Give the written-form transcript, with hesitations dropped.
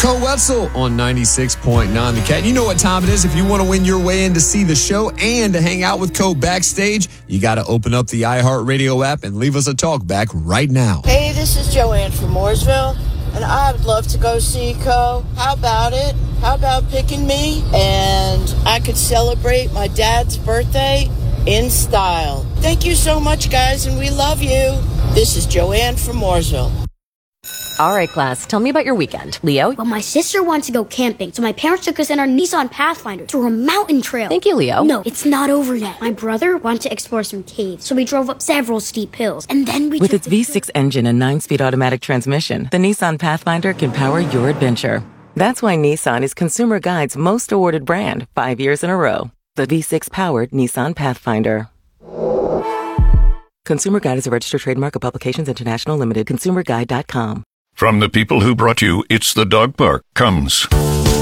Cole Wetzel on 96.9 The Cat. You know what time it is. If you want to win your way in to see the show and to hang out with Cole backstage, you got to open up the iHeartRadio app and leave us a talk back right now. Hey, this is Joanne from Mooresville, and I would love to go see Co. How about it? How about picking me? And I could celebrate my dad's birthday in style. Thank you so much, guys, and we love you. This is Joanne from Mooresville. All right, class, tell me about your weekend. Leo? Well, my sister wanted to go camping, so my parents took us in our Nissan Pathfinder to a mountain trail. Thank you, Leo. No, it's not over yet. My brother wanted to explore some caves, so we drove up several steep hills, and then we With its V6 engine and 9-speed automatic transmission, the Nissan Pathfinder can power your adventure. That's why Nissan is Consumer Guide's most awarded brand 5 years in a row. The V6-powered Nissan Pathfinder. Consumer Guide is a registered trademark of Publications International Limited. ConsumerGuide.com. From the people who brought you It's the Dog Park comes